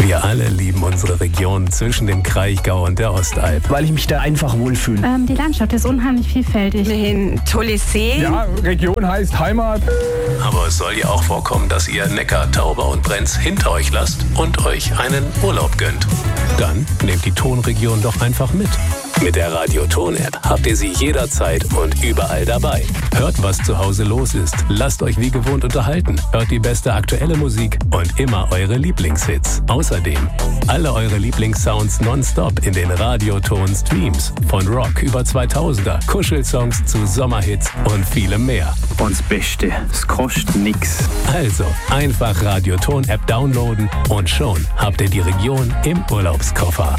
Wir alle lieben unsere Region zwischen dem Kraichgau und der Ostalb. Weil ich mich da einfach wohlfühle. Die Landschaft ist unheimlich vielfältig. Ein tolle See. Ja, Region heißt Heimat. Aber es soll ja auch vorkommen, dass ihr Neckar, Tauber und Brenz hinter euch lasst und euch einen Urlaub gönnt. Dann nehmt die Tonregion doch einfach mit. Mit der Radio-Ton-App habt ihr sie jederzeit und überall dabei. Hört, was zu Hause los ist. Lasst euch wie gewohnt unterhalten. Hört die beste aktuelle Musik und immer eure Lieblingshits. Außerdem alle eure Lieblingssounds nonstop in den Radio-Ton-Streams. Von Rock über 2000er, Kuschelsongs zu Sommerhits und vielem mehr. Und das Beste, es kostet nix. Also einfach Radio-Ton-App downloaden und schon habt ihr die Region im Urlaubskoffer.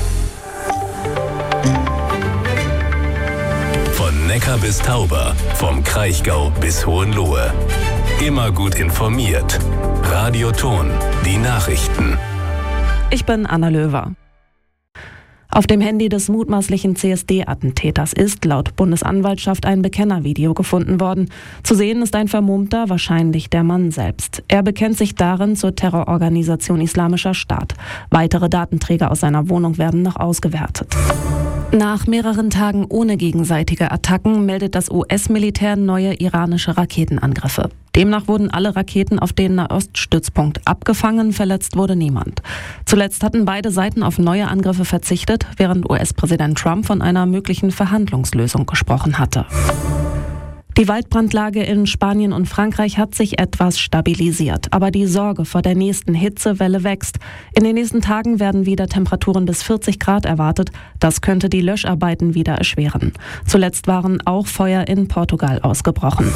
Von Neckar bis Tauber, vom Kraichgau bis Hohenlohe. Immer gut informiert. Radio Ton, die Nachrichten. Ich bin Anna Löwer. Auf dem Handy des mutmaßlichen CSD-Attentäters ist laut Bundesanwaltschaft ein Bekennervideo gefunden worden. Zu sehen ist ein Vermummter, wahrscheinlich der Mann selbst. Er bekennt sich darin zur Terrororganisation Islamischer Staat. Weitere Datenträger aus seiner Wohnung werden noch ausgewertet. Nach mehreren Tagen ohne gegenseitige Attacken meldet das US-Militär neue iranische Raketenangriffe. Demnach wurden alle Raketen auf den Nahoststützpunkt abgefangen, verletzt wurde niemand. Zuletzt hatten beide Seiten auf neue Angriffe verzichtet, während US-Präsident Trump von einer möglichen Verhandlungslösung gesprochen hatte. Die Waldbrandlage in Spanien und Frankreich hat sich etwas stabilisiert, aber die Sorge vor der nächsten Hitzewelle wächst. In den nächsten Tagen werden wieder Temperaturen bis 40 Grad erwartet. Das könnte die Löscharbeiten wieder erschweren. Zuletzt waren auch Feuer in Portugal ausgebrochen.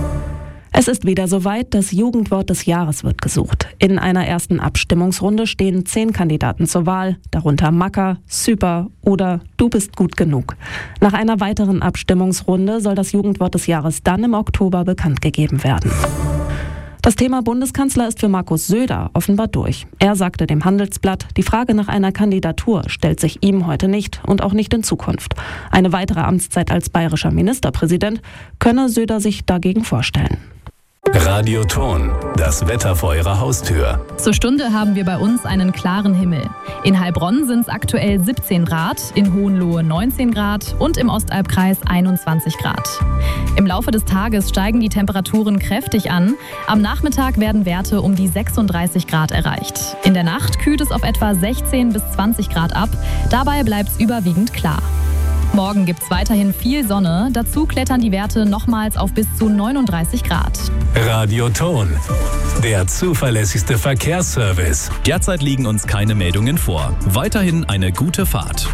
Es ist wieder soweit, das Jugendwort des Jahres wird gesucht. In einer ersten Abstimmungsrunde stehen 10 Kandidaten zur Wahl, darunter Macker, Super oder Du bist gut genug. Nach einer weiteren Abstimmungsrunde soll das Jugendwort des Jahres dann im Oktober bekannt gegeben werden. Das Thema Bundeskanzler ist für Markus Söder offenbar durch. Er sagte dem Handelsblatt, die Frage nach einer Kandidatur stellt sich ihm heute nicht und auch nicht in Zukunft. Eine weitere Amtszeit als bayerischer Ministerpräsident könne Söder sich dagegen vorstellen. Radio Ton, das Wetter vor eurer Haustür. Zur Stunde haben wir bei uns einen klaren Himmel. In Heilbronn sind es aktuell 17 Grad, in Hohenlohe 19 Grad und im Ostalbkreis 21 Grad. Im Laufe des Tages steigen die Temperaturen kräftig an. Am Nachmittag werden Werte um die 36 Grad erreicht. In der Nacht kühlt es auf etwa 16 bis 20 Grad ab. Dabei bleibt es überwiegend klar. Morgen gibt es weiterhin viel Sonne. Dazu klettern die Werte nochmals auf bis zu 39 Grad. Radio Ton, der zuverlässigste Verkehrsservice. Derzeit liegen uns keine Meldungen vor. Weiterhin eine gute Fahrt.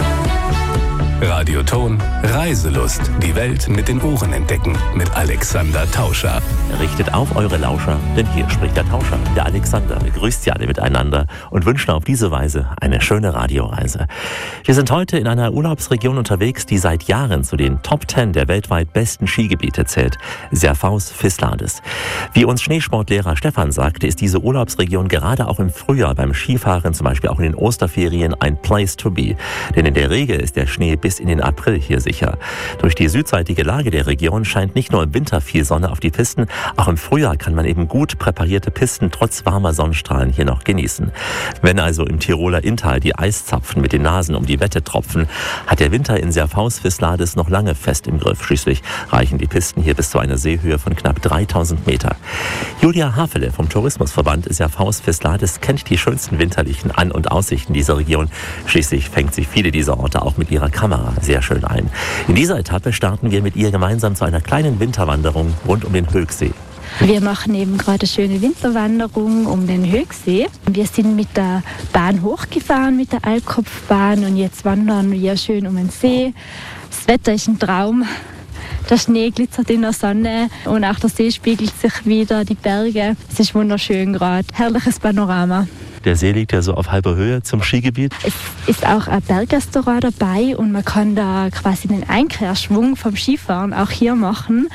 Radio Ton, Reiselust. Die Welt mit den Ohren entdecken. Mit Alexander Tauscher. Richtet auf eure Lauscher, denn hier spricht der Tauscher. Der Alexander begrüßt Sie alle miteinander und wünscht auf diese Weise eine schöne Radioreise. Wir sind heute in einer Urlaubsregion unterwegs, die seit Jahren zu den Top 10 der weltweit besten Skigebiete zählt. Servaus-Vislades. Wie uns Schneesportlehrer Stefan sagte, ist diese Urlaubsregion gerade auch im Frühjahr beim Skifahren, zum Beispiel auch in den Osterferien, ein Place to be. Denn in der Regel ist der Schnee bis in den April hier sicher. Durch die südseitige Lage der Region scheint nicht nur im Winter viel Sonne auf die Pisten, auch im Frühjahr kann man eben gut präparierte Pisten trotz warmer Sonnenstrahlen hier noch genießen. Wenn also im Tiroler Inntal die Eiszapfen mit den Nasen um die Wette tropfen, hat der Winter in Servaus-Vislades noch lange fest im Griff. Schließlich reichen die Pisten hier bis zu einer Seehöhe von knapp 3000 Meter. Julia Hafele vom Tourismusverband Servaus-Vislades kennt die schönsten winterlichen An- und Aussichten dieser Region. Schließlich fängt sie viele dieser Orte auch mit ihrer Kamera sehr schön ein. In dieser Etappe starten wir mit ihr gemeinsam zu einer kleinen Winterwanderung rund um den Högsee. Wir machen eben gerade eine schöne Winterwanderung um den Högsee. Wir sind mit der Bahn hochgefahren, mit der Alpkopfbahn, und jetzt wandern wir schön um den See. Das Wetter ist ein Traum. Der Schnee glitzert in der Sonne und auch der See spiegelt sich wieder, die Berge. Es ist wunderschön gerade. Herrliches Panorama. Der See liegt ja so auf halber Höhe zum Skigebiet. Es ist auch ein Bergrestaurant dabei und man kann da quasi den Einkehrschwung vom Skifahren auch hier machen.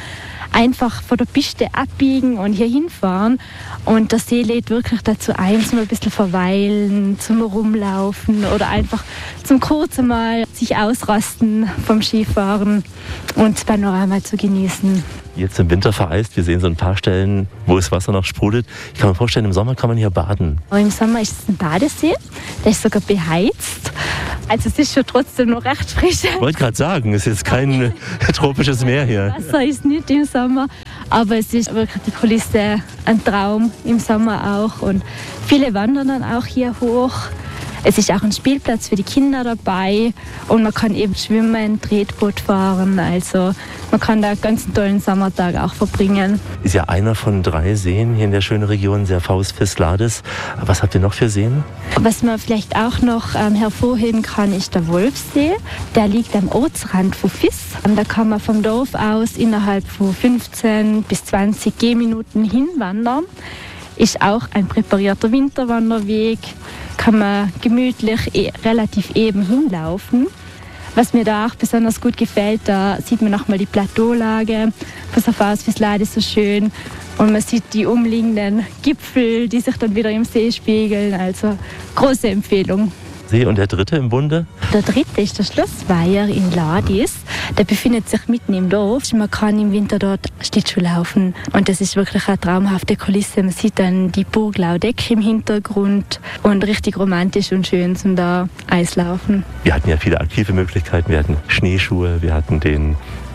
einfach von der Piste abbiegen und hier hinfahren. Und der See lädt wirklich dazu ein, zum ein bisschen verweilen, zum Rumlaufen oder einfach zum kurzen Mal sich ausrasten vom Skifahren und das Panorama zu genießen. Jetzt im Winter vereist, wir sehen so ein paar Stellen, wo das Wasser noch sprudelt. Ich kann mir vorstellen, im Sommer kann man hier baden. Und im Sommer ist es ein Badesee, der ist sogar beheizt. Also es ist schon trotzdem noch recht frisch. Ich wollte gerade sagen, es ist jetzt kein tropisches Meer hier. Wasser ist nicht im Sommer, aber es ist wirklich die Kulisse ein Traum im Sommer auch. Und viele wandern dann auch hier hoch. Es ist auch ein Spielplatz für die Kinder dabei und man kann eben schwimmen, Tretboot fahren. Also man kann da einen ganz tollen Sommertag auch verbringen. Ist ja einer von 3 Seen hier in der schönen Region, Serfaus-Fisladis. Was habt ihr noch für Seen? Was man vielleicht auch noch hervorheben kann, ist der Wolfsee. Der liegt am Ortsrand von Fiss. Da kann man vom Dorf aus innerhalb von 15 bis 20 Gehminuten hinwandern. Ist auch ein präparierter Winterwanderweg. Kann man gemütlich relativ eben hinlaufen. Was mir da auch besonders gut gefällt, da sieht man nochmal die Plateaulage von Serfaus-Fisladis so schön und man sieht die umliegenden Gipfel, die sich dann wieder im See spiegeln. Also große Empfehlung. See und der dritte im Bunde? Der dritte ist der Schlossweiher in Ladis. Der befindet sich mitten im Dorf. Man kann im Winter dort Schlittschuh laufen und das ist wirklich eine traumhafte Kulisse. Man sieht dann die Burg Laudeck im Hintergrund und richtig romantisch und schön zum da Eislaufen. Wir hatten ja viele aktive Möglichkeiten. Wir hatten Schneeschuhe, wir hatten den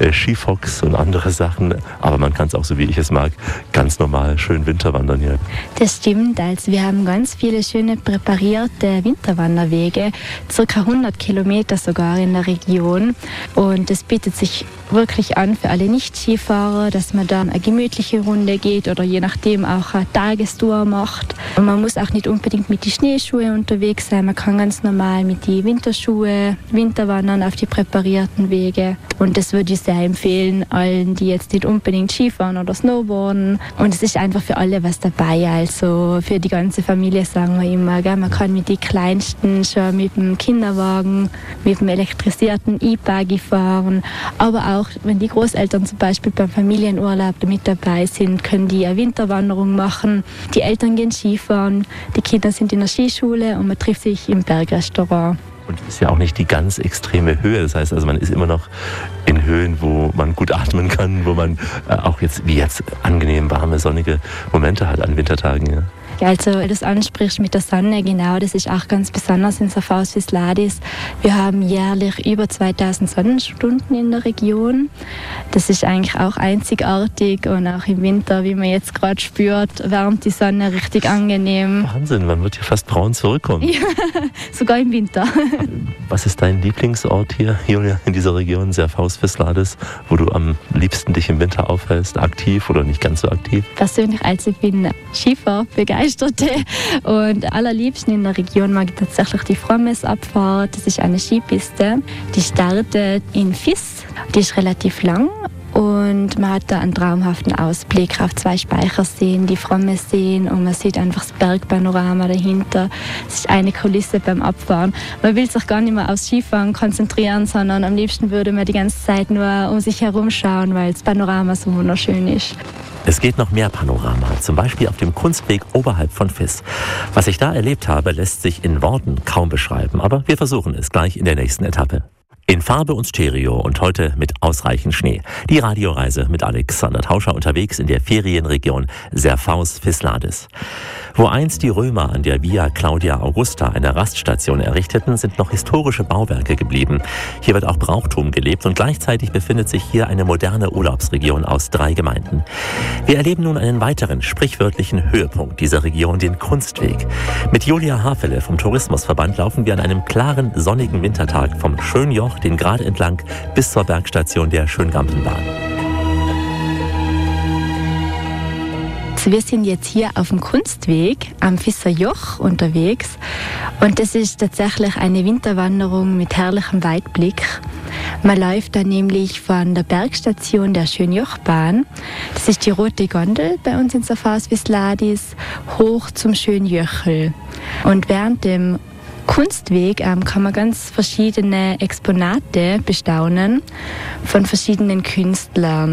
Skifox und andere Sachen. Aber man kann es auch, so wie ich es mag, ganz normal schön Winterwandern hier. Das stimmt. Also wir haben ganz viele schöne präparierte Winterwanderwege, ca. 100 Kilometer sogar in der Region. Und es bietet sich wirklich an für alle Nicht-Skifahrer, dass man dann eine gemütliche Runde geht oder je nachdem auch eine Tagestour macht. Und man muss auch nicht unbedingt mit den Schneeschuhen unterwegs sein. Man kann ganz normal mit den Winterschuhe Winterwandern auf die präparierten Wege. Und das würde ich sehr empfehlen, allen, die jetzt nicht unbedingt Skifahren oder Snowboarden. Und es ist einfach für alle was dabei, also für die ganze Familie, sagen wir immer. Gell? Man kann mit den Kleinsten schon mit dem Kinderwagen, mit dem elektrisierten E-Buggy fahren. Aber auch, wenn die Großeltern zum Beispiel beim Familienurlaub mit dabei sind, können die eine Winterwanderung machen. Die Eltern gehen Skifahren, die Kinder sind in der Skischule und man trifft sich im Bergrestaurant. Und es ist ja auch nicht die ganz extreme Höhe. Das heißt, also man ist immer noch in Höhen, wo man gut atmen kann, wo man auch jetzt, wie jetzt, angenehm warme, sonnige Momente hat an Wintertagen. Ja. Also, weil du es ansprichst mit der Sonne, genau, das ist auch ganz besonders in Serfaus-Fisladis. Wir haben jährlich über 2000 Sonnenstunden in der Region. Das ist eigentlich auch einzigartig und auch im Winter, wie man jetzt gerade spürt, wärmt die Sonne richtig angenehm. Wahnsinn, man wird hier fast braun zurückkommen. Ja, sogar im Winter. Was ist dein Lieblingsort hier, Julia, in dieser Region, Serfaus-Fisladis, wo du am liebsten dich im Winter aufhältst, aktiv oder nicht ganz so aktiv? Persönlich, also ich bin Skifahrbegeisterte und allerliebsten in der Region mag ich tatsächlich die Frommes-Abfahrt. Das ist eine Skipiste, die startet in Fiss, die ist relativ lang. Und man hat da einen traumhaften Ausblick auf 2 Speicherseen, die Frommesseen, und man sieht einfach das Bergpanorama dahinter. Es ist eine Kulisse beim Abfahren. Man will sich gar nicht mehr aufs Skifahren konzentrieren, sondern am liebsten würde man die ganze Zeit nur um sich herum schauen, weil das Panorama so wunderschön ist. Es geht noch mehr Panorama, zum Beispiel auf dem Kunstweg oberhalb von Fiss. Was ich da erlebt habe, lässt sich in Worten kaum beschreiben, aber wir versuchen es gleich in der nächsten Etappe. In Farbe und Stereo und heute mit ausreichend Schnee. Die Radioreise mit Alexander Tauscher unterwegs in der Ferienregion Serfaus-Fisladis. Wo einst die Römer an der Via Claudia Augusta eine Raststation errichteten, sind noch historische Bauwerke geblieben. Hier wird auch Brauchtum gelebt und gleichzeitig befindet sich hier eine moderne Urlaubsregion aus 3 Gemeinden. Wir erleben nun einen weiteren sprichwörtlichen Höhepunkt dieser Region, den Kunstweg. Mit Julia Hafele vom Tourismusverband laufen wir an einem klaren, sonnigen Wintertag vom Schönjoch den Grat entlang bis zur Bergstation der Schöngampenbahn. Wir sind jetzt hier auf dem Kunstweg am Fisser Joch unterwegs und das ist tatsächlich eine Winterwanderung mit herrlichem Weitblick. Man läuft dann nämlich von der Bergstation der Schönjochbahn, das ist die rote Gondel bei uns in Serfaus-Fisladis, hoch zum Schönjöchel. Und während dem Kunstweg kann man ganz verschiedene Exponate bestaunen von verschiedenen Künstlern.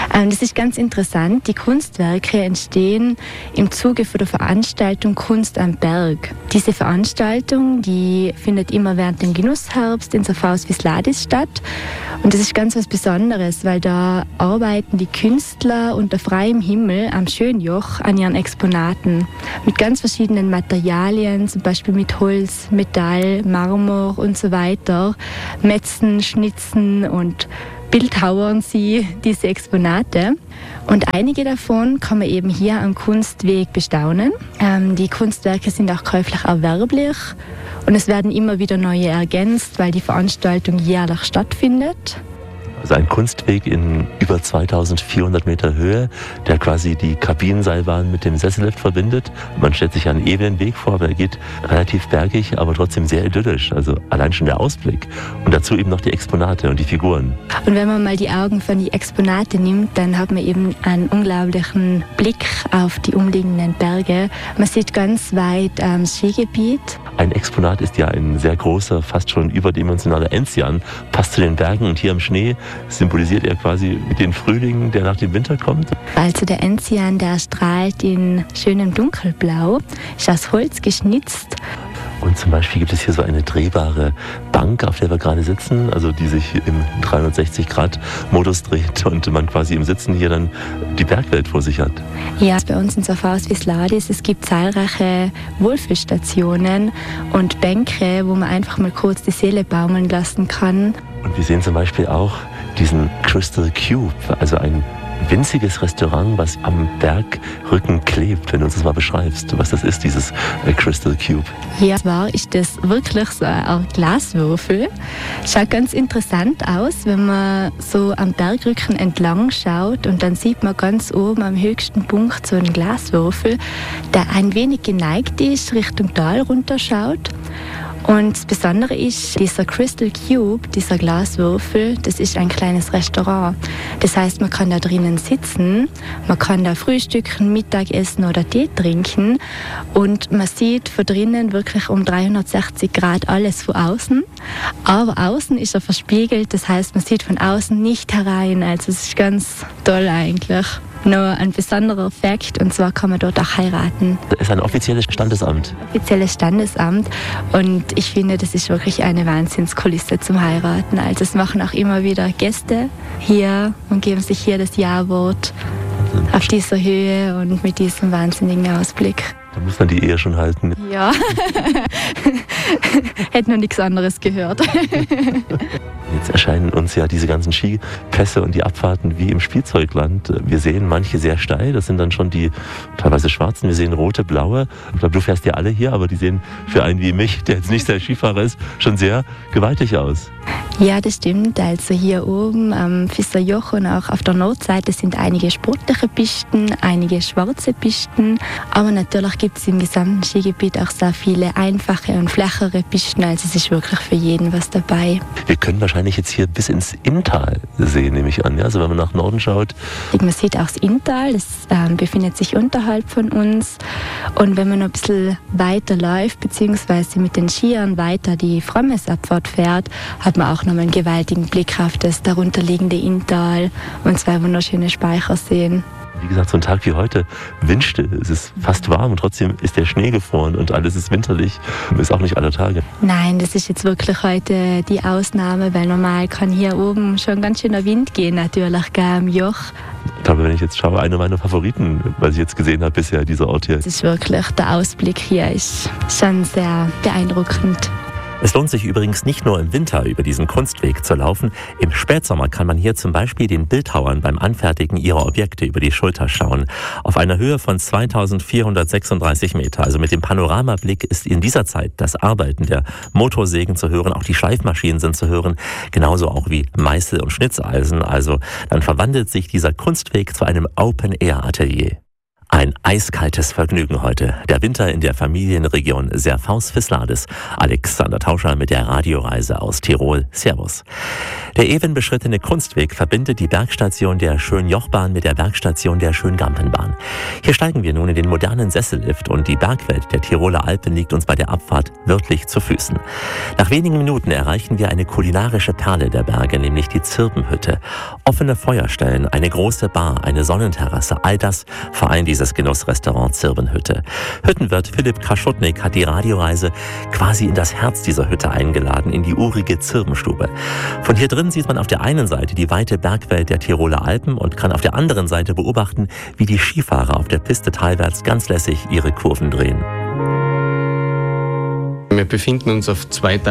Das ist ganz interessant. Die Kunstwerke entstehen im Zuge von der Veranstaltung Kunst am Berg. Diese Veranstaltung, die findet immer während dem Genussherbst in Zerfaus Wisladis statt. Und das ist ganz was Besonderes, weil da arbeiten die Künstler unter freiem Himmel am Schönjoch an ihren Exponaten. Mit ganz verschiedenen Materialien, zum Beispiel mit Holz, Metall, Marmor und so weiter. Metzen, schnitzen und bildhauern sie diese Exponate. Und einige davon kann man eben hier am Kunstweg bestaunen. Die Kunstwerke sind auch käuflich erwerblich und es werden immer wieder neue ergänzt, weil die Veranstaltung jährlich stattfindet. Also ein Kunstweg in über 2400 Meter Höhe, der quasi die Kabinenseilbahn mit dem Sessellift verbindet. Man stellt sich einen ewigen Weg vor, aber er geht relativ bergig, aber trotzdem sehr idyllisch. Also allein schon der Ausblick und dazu eben noch die Exponate und die Figuren. Und wenn man mal die Augen von die Exponate nimmt, dann hat man eben einen unglaublichen Blick auf die umliegenden Berge. Man sieht ganz weit das Skigebiet. Ein Exponat ist ja ein sehr großer, fast schon überdimensionaler Enzian, passt zu den Bergen und hier im Schnee symbolisiert er quasi den Frühling, der nach dem Winter kommt. Also der Enzian, der strahlt in schönem Dunkelblau, ist aus Holz geschnitzt. Und zum Beispiel gibt es hier so eine drehbare Bank, auf der wir gerade sitzen, also die sich im 360-Grad-Modus dreht und man quasi im Sitzen hier dann die Bergwelt vor sich hat. Ja, bei uns in Zerfaus Wisladis, es gibt zahlreiche Wohlfühlstationen und Bänke, wo man einfach mal kurz die Seele baumeln lassen kann. Und wir sehen zum Beispiel auch diesen Crystal Cube, also ein winziges Restaurant, was am Bergrücken klebt, wenn du uns das mal beschreibst, was das ist, dieses Crystal Cube. Ja, zwar ist das wirklich so ein Glaswürfel. Schaut ganz interessant aus, wenn man so am Bergrücken entlang schaut und dann sieht man ganz oben am höchsten Punkt so einen Glaswürfel, der ein wenig geneigt ist, Richtung Tal runterschaut. Und das Besondere ist, dieser Crystal Cube, dieser Glaswürfel, das ist ein kleines Restaurant. Das heißt, man kann da drinnen sitzen, man kann da frühstücken, Mittagessen oder Tee trinken und man sieht von drinnen wirklich um 360 Grad alles von außen. Aber außen ist er verspiegelt, das heißt, man sieht von außen nicht herein. Also es ist ganz toll eigentlich. Noch ein besonderer Fakt, und zwar kann man dort auch heiraten. Das ist ein offizielles Standesamt. Offizielles Standesamt und ich finde, das ist wirklich eine Wahnsinnskulisse zum Heiraten. Also es machen auch immer wieder Gäste hier und geben sich hier das Ja-Wort auf dieser Höhe und mit diesem wahnsinnigen Ausblick. Da muss man die Ehe schon halten. Ja, hätte noch nichts anderes gehört. Jetzt erscheinen uns ja diese ganzen Skipässe und die Abfahrten wie im Spielzeugland. Wir sehen manche sehr steil, das sind dann schon die teilweise schwarzen, wir sehen rote, blaue. Ich glaube, du fährst ja alle hier, aber die sehen für einen wie mich, der jetzt nicht der Skifahrer ist, schon sehr gewaltig aus. Ja, das stimmt. Also hier oben am Fisserjoch und auch auf der Nordseite sind einige sportliche Pisten, einige schwarze Pisten. Aber natürlich gibt es im gesamten Skigebiet auch sehr viele einfache und flachere Pisten. Also es ist wirklich für jeden was dabei. Wir können wahrscheinlich jetzt hier bis ins Inntal sehen, nehme ich an. Ja? Also wenn man nach Norden schaut. Man sieht auch das Inntal, das befindet sich unterhalb von uns. Und wenn man noch ein bisschen weiter läuft, beziehungsweise mit den Skiern weiter die Frommesabfahrt fährt, hat man auch noch mal einen gewaltigen Blick auf das darunterliegende Inntal und zwei wunderschöne Speicherseen. Wie gesagt, so ein Tag wie heute, windstill, es ist fast warm und trotzdem ist der Schnee gefroren und alles ist winterlich. Ist auch nicht aller Tage. Nein, das ist jetzt wirklich heute die Ausnahme, weil normal kann hier oben schon ganz schöner Wind gehen, natürlich, am Joch. Ich glaube, wenn ich jetzt schaue, einer meiner Favoriten, was ich jetzt gesehen habe bisher, dieser Ort hier. Das ist wirklich, der Ausblick hier ist schon sehr beeindruckend. Es lohnt sich übrigens nicht nur im Winter über diesen Kunstweg zu laufen. Im Spätsommer kann man hier zum Beispiel den Bildhauern beim Anfertigen ihrer Objekte über die Schulter schauen. Auf einer Höhe von 2436 Meter, also mit dem Panoramablick, ist in dieser Zeit das Arbeiten der Motorsägen zu hören. Auch die Schleifmaschinen sind zu hören, genauso auch wie Meißel und Schnitzeisen. Also dann verwandelt sich dieser Kunstweg zu einem Open-Air-Atelier. Ein eiskaltes Vergnügen heute. Der Winter in der Familienregion Serfaus-Visladis. Alexander Tauscher mit der Radioreise aus Tirol. Servus. Der eben beschrittene Kunstweg verbindet die Bergstation der Schönjochbahn mit der Bergstation der Schöngampenbahn. Hier steigen wir nun in den modernen Sessellift und die Bergwelt der Tiroler Alpen liegt uns bei der Abfahrt wörtlich zu Füßen. Nach wenigen Minuten erreichen wir eine kulinarische Perle der Berge, nämlich die Zirbenhütte. Offene Feuerstellen, eine große Bar, eine Sonnenterrasse, all das vereint dieses Genussrestaurant Zirbenhütte. Hüttenwirt Philipp Kraschutnik hat die Radioreise quasi in das Herz dieser Hütte eingeladen, in die urige Zirbenstube. Von hier drin sieht man auf der einen Seite die weite Bergwelt der Tiroler Alpen und kann auf der anderen Seite beobachten, wie die Skifahrer auf der Piste talwärts ganz lässig ihre Kurven drehen. Wir befinden uns auf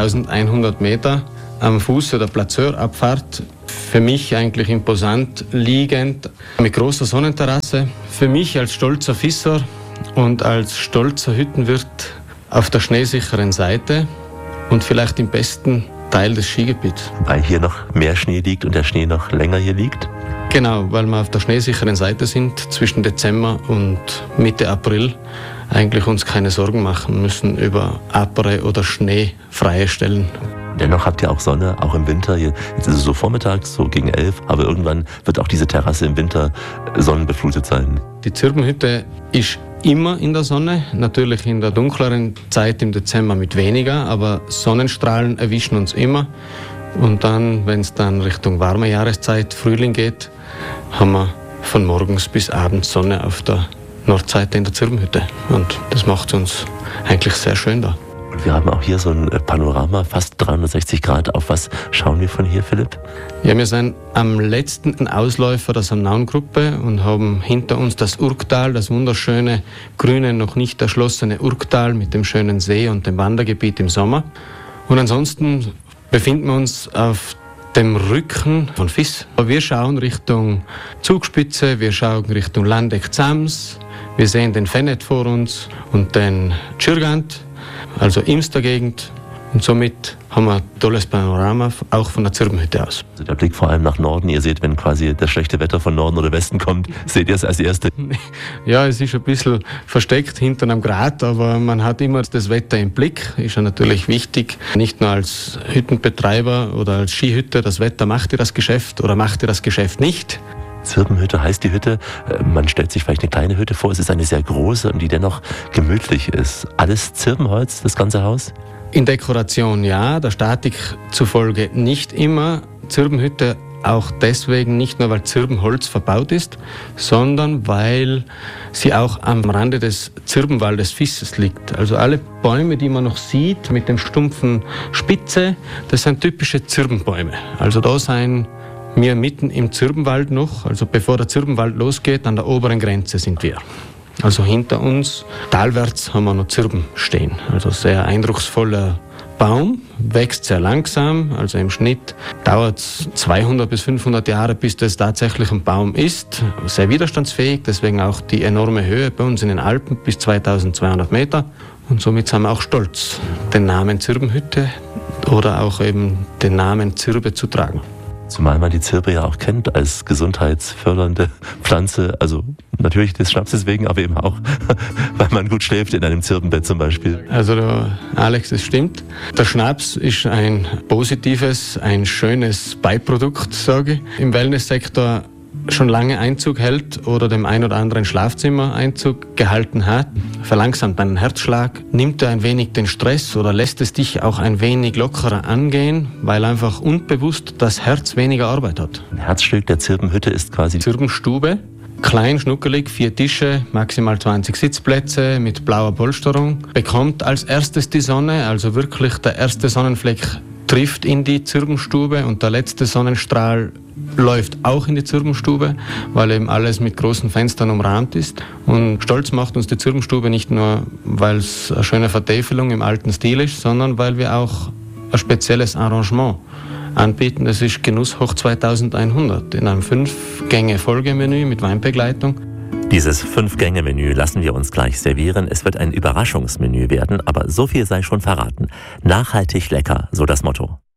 2100 Meter am Fuße der Plazeurabfahrt. Für mich eigentlich imposant liegend, mit großer Sonnenterrasse. Für mich als stolzer Fissor und als stolzer Hüttenwirt auf der schneesicheren Seite und vielleicht im besten Teil des Skigebiets. Weil hier noch mehr Schnee liegt und der Schnee noch länger hier liegt? Genau, weil wir auf der schneesicheren Seite sind, zwischen Dezember und Mitte April eigentlich uns keine Sorgen machen müssen über apere oder schneefreie Stellen. Dennoch habt ihr auch Sonne, auch im Winter. Jetzt ist es so vormittags, so gegen 11, aber irgendwann wird auch diese Terrasse im Winter sonnenbeflutet sein. Die Zirbenhütte ist immer in der Sonne, natürlich in der dunkleren Zeit im Dezember mit weniger, aber Sonnenstrahlen erwischen uns immer. Und dann, wenn es dann Richtung warme Jahreszeit, Frühling geht, haben wir von morgens bis abends Sonne auf der Nordseite in der Zirbenhütte. Und das macht uns eigentlich sehr schön da. Und wir haben auch hier so ein Panorama, fast 360 Grad. Auf was schauen wir von hier, Philipp? Ja, wir sind am letzten Ausläufer der Samnaun-Gruppe und haben hinter uns das Urktal, das wunderschöne, grüne, noch nicht erschlossene Urktal mit dem schönen See und dem Wandergebiet im Sommer. Und ansonsten befinden wir uns auf dem Rücken von Vis. Wir schauen Richtung Zugspitze, wir schauen Richtung Landeck-Zams, wir sehen den Fennet vor uns und den Tschirgant, also Imster-Gegend. Und somit haben wir ein tolles Panorama, auch von der Zirbenhütte aus. Also der Blick vor allem nach Norden. Ihr seht, wenn quasi das schlechte Wetter von Norden oder Westen kommt, seht ihr es als Erste. Ja, es ist ein bisschen versteckt hinter einem Grat, aber man hat immer das Wetter im Blick. Ist ja natürlich wichtig, nicht nur als Hüttenbetreiber oder als Skihütte. Das Wetter macht dir das Geschäft oder macht dir das Geschäft nicht. Zirbenhütte heißt die Hütte. Man stellt sich vielleicht eine kleine Hütte vor. Es ist eine sehr große und die dennoch gemütlich ist. Alles Zirbenholz, das ganze Haus? In Dekoration ja, der Statik zufolge nicht immer. Zirbenhütte auch deswegen nicht nur, weil Zirbenholz verbaut ist, sondern weil sie auch am Rande des Zirbenwaldes Visses liegt. Also alle Bäume, die man noch sieht mit dem stumpfen Spitze, das sind typische Zirbenbäume. Also da sind wir mitten im Zirbenwald noch, also bevor der Zirbenwald losgeht, an der oberen Grenze sind wir. Also hinter uns, talwärts, haben wir noch Zirben stehen. Also sehr eindrucksvoller Baum, wächst sehr langsam. Also im Schnitt dauert es 200 bis 500 Jahre, bis das tatsächlich ein Baum ist. Sehr widerstandsfähig, deswegen auch die enorme Höhe bei uns in den Alpen bis 2200 Meter. Und somit sind wir auch stolz, den Namen Zirbenhütte oder auch eben den Namen Zirbe zu tragen. Zumal man die Zirbe ja auch kennt als gesundheitsfördernde Pflanze, also natürlich des Schnapses wegen, aber eben auch, weil man gut schläft in einem Zirbenbett zum Beispiel. Also Alex, das stimmt. Der Schnaps ist ein positives, ein schönes Beiprodukt, sage ich. Im Wellnesssektor schon lange Einzug hält oder dem ein oder anderen Schlafzimmer Einzug gehalten hat, verlangsamt deinen Herzschlag, nimmt er ein wenig den Stress oder lässt es dich auch ein wenig lockerer angehen, weil einfach unbewusst das Herz weniger Arbeit hat. Ein Herzstück der Zirbenhütte ist quasi Zirbenstube, klein, schnuckelig, 4 Tische, maximal 20 Sitzplätze mit blauer Polsterung, bekommt als erstes die Sonne, also wirklich der erste Sonnenfleck trifft in die Zirbenstube und der letzte Sonnenstrahl läuft auch in die Zirbenstube, weil eben alles mit großen Fenstern umrahmt ist. Und stolz macht uns die Zirbenstube nicht nur, weil es eine schöne Vertäfelung im alten Stil ist, sondern weil wir auch ein spezielles Arrangement anbieten. Das ist Genuss hoch 2100 in einem 5-Gänge-Folgemenü mit Weinbegleitung. Dieses 5-Gänge-Menü lassen wir uns gleich servieren. Es wird ein Überraschungsmenü werden, aber so viel sei schon verraten. Nachhaltig lecker, so das Motto.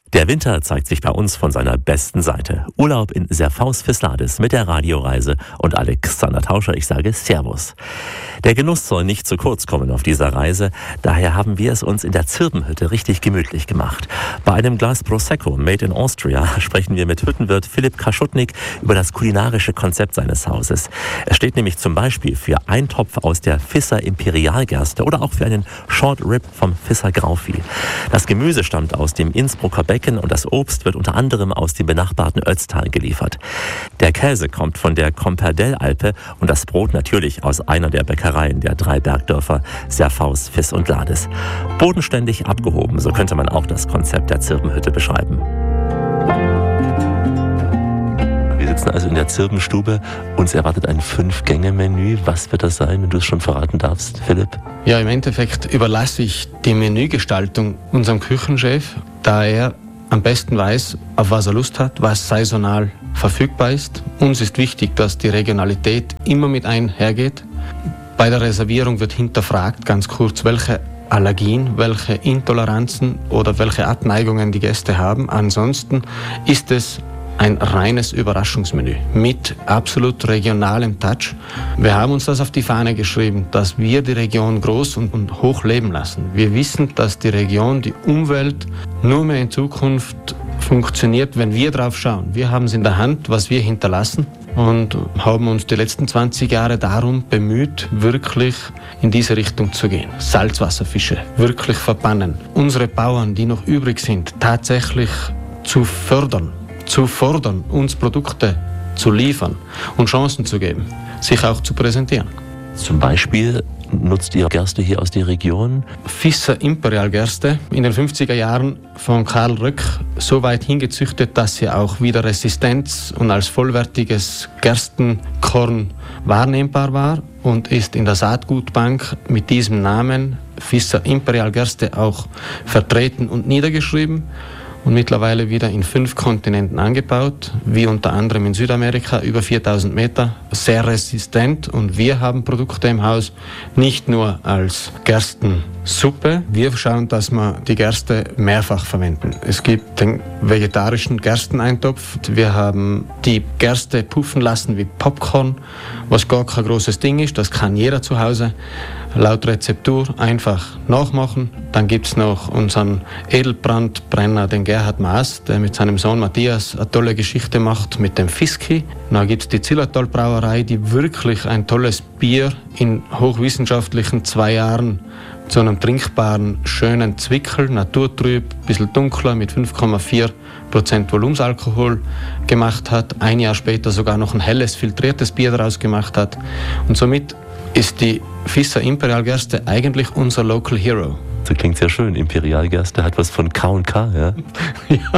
Der Winter zeigt sich bei uns von seiner besten Seite. Urlaub in Serfaus-Fisladis mit der Radioreise und Alexander Tauscher, ich sage Servus. Der Genuss soll nicht zu kurz kommen auf dieser Reise, daher haben wir es uns in der Zirbenhütte richtig gemütlich gemacht. Bei einem Glas Prosecco made in Austria sprechen wir mit Hüttenwirt Philipp Kaschutnik über das kulinarische Konzept seines Hauses. Es steht nämlich zum Beispiel für Eintopf aus der Fisser Imperialgerste oder auch für einen Short Rib vom Fisser Grauvieh. Das Gemüse stammt aus dem Innsbrucker Becken und das Obst wird unter anderem aus dem benachbarten Ötztal geliefert. Der Käse kommt von der Comperdel-Alpe und das Brot natürlich aus einer der Bäckereien der 3 Bergdörfer Serfaus, Fiss und Ladis. Bodenständig abgehoben, so könnte man auch das Konzept der Zirbenhütte beschreiben. Wir sitzen also in der Zirbenstube. Uns erwartet ein 5-Gänge-Menü. Was wird das sein, wenn du es schon verraten darfst, Philipp? Ja, im Endeffekt überlasse ich die Menügestaltung unserem Küchenchef, da er am besten weiß, auf was er Lust hat, was saisonal verfügbar ist. Uns ist wichtig, dass die Regionalität immer mit einhergeht. Bei der Reservierung wird hinterfragt, ganz kurz, welche Allergien, welche Intoleranzen oder welche Abneigungen die Gäste haben. Ansonsten ist es ein reines Überraschungsmenü mit absolut regionalem Touch. Wir haben uns das auf die Fahne geschrieben, dass wir die Region groß und hoch leben lassen. Wir wissen, dass die Region, die Umwelt nur mehr in Zukunft funktioniert, wenn wir drauf schauen. Wir haben es in der Hand, was wir hinterlassen und haben uns die letzten 20 Jahre darum bemüht, wirklich in diese Richtung zu gehen. Salzwasserfische wirklich verbannen. Unsere Bauern, die noch übrig sind, tatsächlich zu fördern, zu fordern, uns Produkte zu liefern und Chancen zu geben, sich auch zu präsentieren. Zum Beispiel nutzt ihr Gerste hier aus der Region? Fisser Imperialgerste, in den 50er Jahren von Karl Röck so weit hingezüchtet, dass sie auch wieder Resistenz und als vollwertiges Gerstenkorn wahrnehmbar war und ist in der Saatgutbank mit diesem Namen Fisser Imperialgerste auch vertreten und niedergeschrieben. Und mittlerweile wieder in 5 Kontinenten angebaut, wie unter anderem in Südamerika, über 4000 Meter, sehr resistent. Und wir haben Produkte im Haus, nicht nur als Gerstensuppe. Wir schauen, dass wir die Gerste mehrfach verwenden. Es gibt den vegetarischen Gersteneintopf. Wir haben die Gerste puffen lassen wie Popcorn, was gar kein großes Ding ist. Das kann jeder zu Hause laut Rezeptur einfach nachmachen. Dann gibt es noch unseren Edelbrandbrenner, den Gerhard Maas, der mit seinem Sohn Matthias eine tolle Geschichte macht mit dem Fiski. Dann gibt es die Zillertal Brauerei, die wirklich ein tolles Bier in hochwissenschaftlichen 2 Jahren zu einem trinkbaren, schönen Zwickel, naturtrüb, ein bisschen dunkler, mit 5,4% Volumsalkohol gemacht hat. 1 Jahr später sogar noch ein helles, filtriertes Bier daraus gemacht hat. Und somit ist die Fisser Imperialgerste eigentlich unser Local Hero. Das klingt sehr schön. Imperialgerste hat was von K&K, ja? Ja,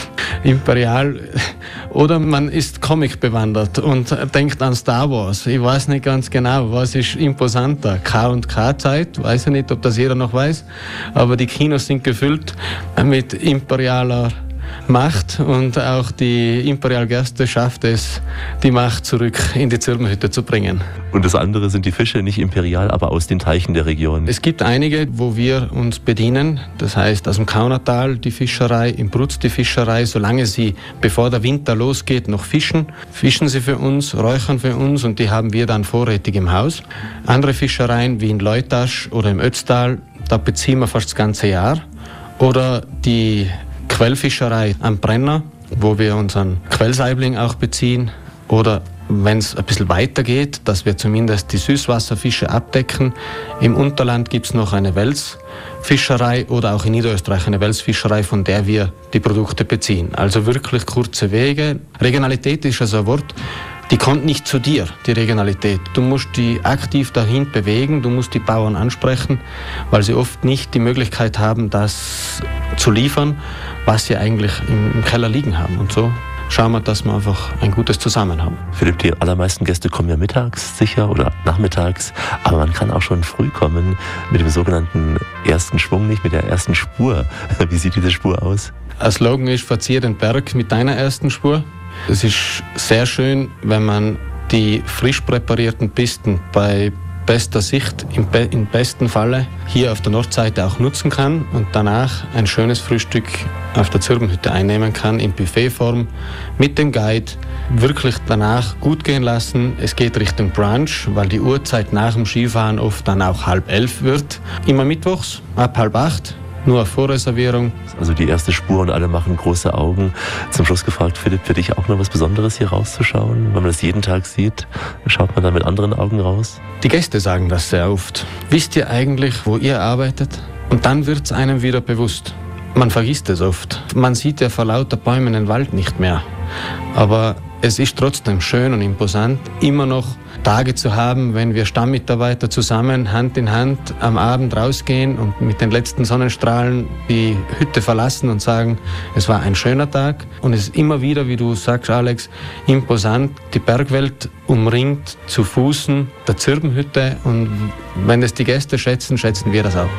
Imperial. Oder man ist Comic bewandert und denkt an Star Wars. Ich weiß nicht ganz genau, was ist imposanter. K&K-Zeit, weiß ich nicht, ob das jeder noch weiß. Aber die Kinos sind gefüllt mit imperialer Macht und auch die Imperialgerste schafft es, die Macht zurück in die Zirbenhütte zu bringen. Und das andere sind die Fische, nicht imperial, aber aus den Teichen der Region. Es gibt einige, wo wir uns bedienen. Das heißt, aus dem Kaunertal die Fischerei, im Brutz die Fischerei. Solange sie, bevor der Winter losgeht, noch fischen sie für uns, räuchern für uns und die haben wir dann vorrätig im Haus. Andere Fischereien wie in Leutasch oder im Ötztal, da beziehen wir fast das ganze Jahr. Oder die Quellfischerei am Brenner, wo wir unseren Quellsaibling auch beziehen. Oder wenn es ein bisschen weiter geht, dass wir zumindest die Süßwasserfische abdecken. Im Unterland gibt es noch eine Welsfischerei oder auch in Niederösterreich eine Welsfischerei, von der wir die Produkte beziehen. Also wirklich kurze Wege. Regionalität ist also ein Wort, die kommt nicht zu dir, die Regionalität. Du musst die aktiv dahin bewegen, du musst die Bauern ansprechen, weil sie oft nicht die Möglichkeit haben, das zu liefern, was sie eigentlich im Keller liegen haben. Und so schauen wir, dass wir einfach ein gutes Zusammen haben. Philipp, die allermeisten Gäste kommen ja mittags sicher oder nachmittags, aber man kann auch schon früh kommen mit dem sogenannten ersten Schwung, nicht mit der ersten Spur. Wie sieht diese Spur aus? Ein Slogan ist, verzieh den Berg mit deiner ersten Spur. Es ist sehr schön, wenn man die frisch präparierten Pisten bei bester Sicht im besten Falle hier auf der Nordseite auch nutzen kann und danach ein schönes Frühstück auf der Zürbenhütte einnehmen kann, in Buffetform, mit dem Guide, wirklich danach gut gehen lassen. Es geht Richtung Brunch, weil die Uhrzeit nach dem Skifahren oft dann auch 10:30 wird. Immer mittwochs, ab 7:30. Nur auf Vorreservierung. Also die erste Spur und alle machen große Augen. Zum Schluss gefragt, Philipp, für dich auch noch was Besonderes hier rauszuschauen? Wenn man das jeden Tag sieht, schaut man dann mit anderen Augen raus? Die Gäste sagen das sehr oft. Wisst ihr eigentlich, wo ihr arbeitet? Und dann wird es einem wieder bewusst. Man vergisst es oft. Man sieht ja vor lauter Bäumen den Wald nicht mehr. Aber es ist trotzdem schön und imposant, immer noch Tage zu haben, wenn wir Stammmitarbeiter zusammen Hand in Hand am Abend rausgehen und mit den letzten Sonnenstrahlen die Hütte verlassen und sagen, es war ein schöner Tag. Und es ist immer wieder, wie du sagst, Alex, imposant, die Bergwelt umringt zu Fußen der Zürbenhütte. Und wenn es die Gäste schätzen, schätzen wir das auch.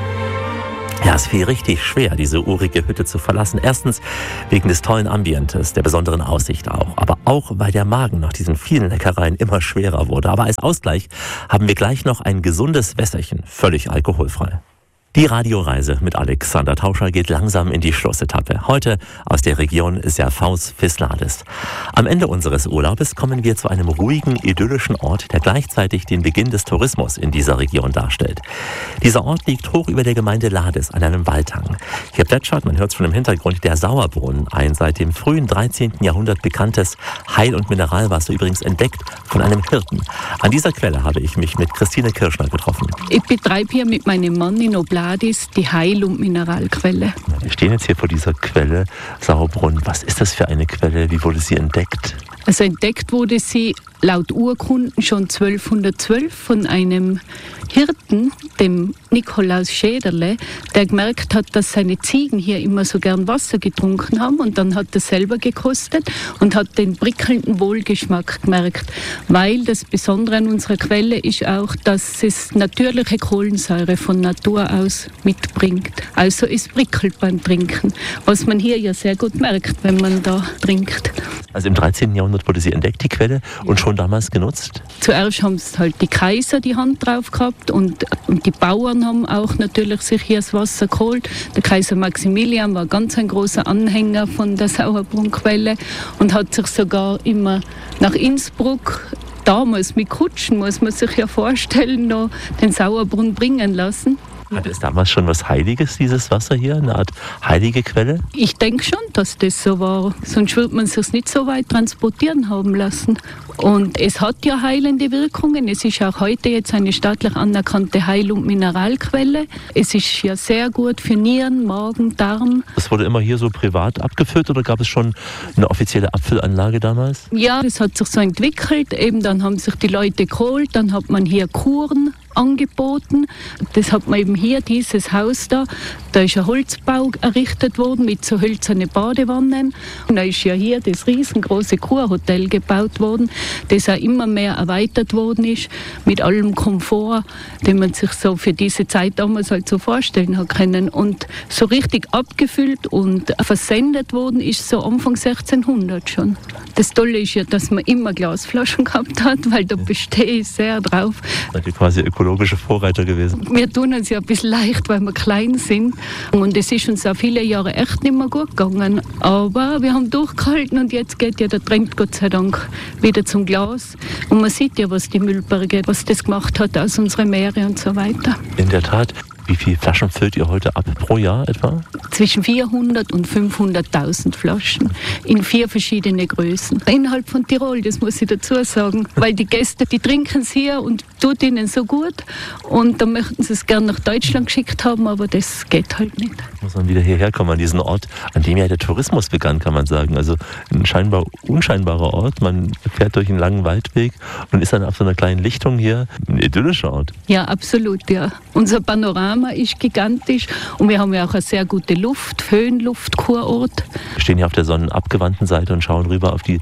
Ja, es fiel richtig schwer, diese urige Hütte zu verlassen. Erstens wegen des tollen Ambientes, der besonderen Aussicht auch. Aber auch, weil der Magen nach diesen vielen Leckereien immer schwerer wurde. Aber als Ausgleich haben wir gleich noch ein gesundes Wässerchen, völlig alkoholfrei. Die Radioreise mit Alexander Tauscher geht langsam in die Schlussetappe. Heute aus der Region Serfaus-Fisladis. Am Ende unseres Urlaubes kommen wir zu einem ruhigen, idyllischen Ort, der gleichzeitig den Beginn des Tourismus in dieser Region darstellt. Dieser Ort liegt hoch über der Gemeinde Lades an einem Waldhang. Hier plätschert, man hört es schon im Hintergrund, der Sauerbrunnen, ein seit dem frühen 13. Jahrhundert bekanntes Heil- und Mineralwasser, übrigens entdeckt von einem Hirten. An dieser Quelle habe ich mich mit Christine Kirschner getroffen. Ich betreibe hier mit meinem Mann in Oblades die Heil- und Mineralquelle. Wir stehen jetzt hier vor dieser Quelle, Sauerbrunnen. Was ist das für eine Quelle? Wie wurde sie entdeckt? Also entdeckt wurde sie laut Urkunden schon 1212 von einem Hirten, dem Nikolaus Schäderle, der gemerkt hat, dass seine Ziegen hier immer so gern Wasser getrunken haben, und dann hat er selber gekostet und hat den prickelnden Wohlgeschmack gemerkt, weil das Besondere an unserer Quelle ist auch, dass es natürliche Kohlensäure von Natur aus mitbringt. Also es prickelt beim Trinken, was man hier ja sehr gut merkt, wenn man da trinkt. Also im 13. Jahrhundert wurde sie entdeckt, die Quelle, und schon damals genutzt? Zuerst haben es halt die Kaiser die Hand drauf gehabt und die Bauern haben auch natürlich sich hier das Wasser geholt. Der Kaiser Maximilian war ganz ein großer Anhänger von der Sauerbrunnquelle und hat sich sogar immer nach Innsbruck, damals mit Kutschen, muss man sich ja vorstellen, noch den Sauerbrunn bringen lassen. Hatte es damals schon was Heiliges, dieses Wasser hier? Eine Art heilige Quelle? Ich denke schon, dass das so war. Sonst würde man es sich nicht so weit transportieren haben lassen. Und es hat ja heilende Wirkungen. Es ist auch heute jetzt eine staatlich anerkannte Heil- und Mineralquelle. Es ist ja sehr gut für Nieren, Magen, Darm. Das wurde immer hier so privat abgefüllt oder gab es schon eine offizielle Abfüllanlage damals? Ja, das hat sich so entwickelt. Eben dann haben sich die Leute geholt, dann hat man hier Kuren angeboten. Das hat man eben hier, dieses Haus da ist ein Holzbau errichtet worden mit so hölzernen Badewannen. Und da ist ja hier das riesengroße Kurhotel gebaut worden, das auch immer mehr erweitert worden ist, mit allem Komfort, den man sich so für diese Zeit damals halt so vorstellen hat können. Und so richtig abgefüllt und versendet worden ist so Anfang 1600 schon. Das Tolle ist ja, dass man immer Glasflaschen gehabt hat, weil da bestehe ich sehr drauf. Seid ihr quasi ökologische Vorreiter gewesen? Wir tun uns ja ein bisschen leicht, weil wir klein sind. Und es ist uns auch viele Jahre echt nicht mehr gut gegangen. Aber wir haben durchgehalten und jetzt geht ja der Trend Gott sei Dank wieder zum Glas. Und man sieht ja, was die Müllberge, was das gemacht hat aus unseren Meeren und so weiter. In der Tat. Wie viele Flaschen füllt ihr heute ab pro Jahr etwa? Zwischen 400 und 500.000 Flaschen in 4 verschiedene Größen. Innerhalb von Tirol, das muss ich dazu sagen, weil die Gäste, die trinken es hier und tut ihnen so gut und dann möchten sie es gerne nach Deutschland geschickt haben, aber das geht halt nicht. Muss man wieder hierher kommen, an diesen Ort, an dem ja der Tourismus begann, kann man sagen. Also ein scheinbar unscheinbarer Ort. Man fährt durch einen langen Waldweg und ist dann auf so einer kleinen Lichtung hier. Ein idyllischer Ort. Ja, absolut, ja. Unser Panorama ist gigantisch und wir haben ja auch eine sehr gute Luft, Höhenluft, Kurort. Wir stehen hier auf der sonnenabgewandten Seite und schauen rüber auf die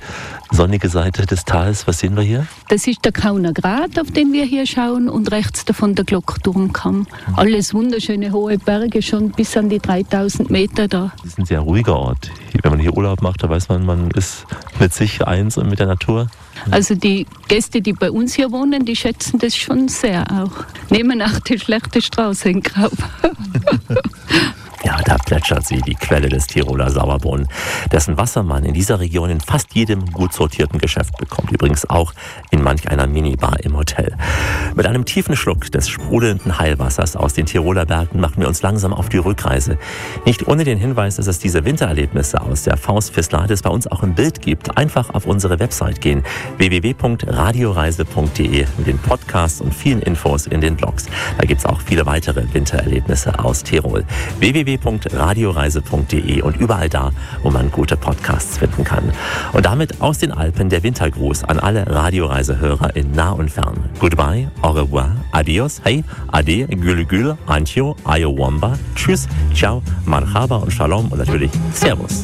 sonnige Seite des Tals. Was sehen wir hier? Das ist der Kauner Grat, auf den wir hier schauen, und rechts davon der Glockturmkamm. Alles wunderschöne hohe Berge, schon bis an die 3000 Meter da. Das ist ein sehr ruhiger Ort. Wenn man hier Urlaub macht, da weiß man, man ist mit sich eins und mit der Natur. Also die Gäste, die bei uns hier wohnen, die schätzen das schon sehr auch. Nehmen auch die schlechte Straße in Kauf. Ja, da plätschert sie, die Quelle des Tiroler Sauerbrunnen, dessen Wasser man in dieser Region in fast jedem gut sortierten Geschäft bekommt. Übrigens auch in manch einer Minibar im Hotel. Mit einem tiefen Schluck des sprudelnden Heilwassers aus den Tiroler Bergen machen wir uns langsam auf die Rückreise. Nicht ohne den Hinweis, dass es diese Wintererlebnisse aus der Faust Fisladis bei uns auch im Bild gibt. Einfach auf unsere Website gehen, www.radioreise.de, mit den Podcasts und vielen Infos in den Blogs. Da gibt es auch viele weitere Wintererlebnisse aus Tirol. www.radioreise.de und überall da, wo man gute Podcasts finden kann. Und damit aus den Alpen der Wintergruß an alle Radioreisehörer in nah und fern. Goodbye, au revoir, adios, hey, ade, gül gül, antjo, ayo wamba, tschüss, ciao, marhaba und shalom und natürlich servus.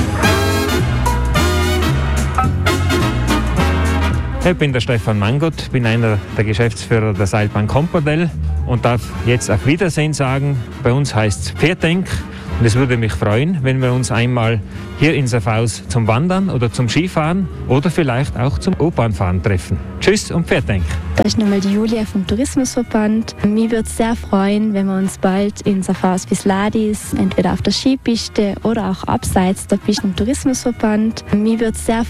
Ich bin der Stefan Mangot, bin einer der Geschäftsführer der Seilbahn Kompordel und darf jetzt auf Wiedersehen sagen. Bei uns heißt es Pferddenk und es würde mich freuen, wenn wir uns einmal hier in Safhaus zum Wandern oder zum Skifahren oder vielleicht auch zum U-Bahn-Fahren treffen. Tschüss und Pferddenk. Da ist nochmal die Julia vom Tourismusverband. Mich würde es sehr freuen, wenn wir uns bald in Safhaus Fisladis, entweder auf der Skipiste oder auch abseits der Piste im Tourismusverband. Mich würde es sehr